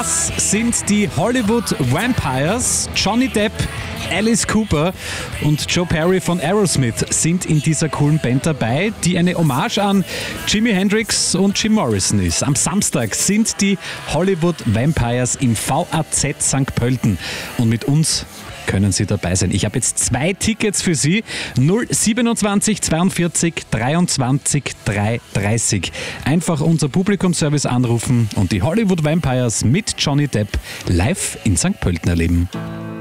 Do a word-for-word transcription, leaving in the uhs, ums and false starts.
Das sind die Hollywood Vampires. Johnny Depp, Alice Cooper und Joe Perry von Aerosmith sind in dieser coolen Band dabei, die eine Hommage an Jimi Hendrix und Jim Morrison ist. Am Samstag sind die Hollywood Vampires im V A Z Sankt Pölten und mit uns können Sie dabei sein. Ich habe jetzt zwei Tickets für Sie. null siebenundzwanzig zweiundvierzig dreiundzwanzig dreihundertdreißig. Einfach unser Publikumsservice anrufen und die Hollywood Vampires mit Johnny Depp live in Sankt Pölten erleben.